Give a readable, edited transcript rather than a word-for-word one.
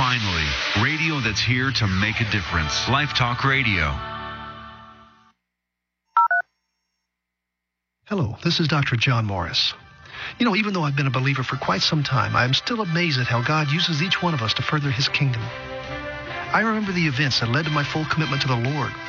Finally, radio that's here to make a difference. Life Talk Radio. Hello, this is Dr. John Morris. You know, even though I've been a believer for quite some time, I am still amazed at how God uses each one of us to further His kingdom. I remember the events that led to my full commitment to the Lord.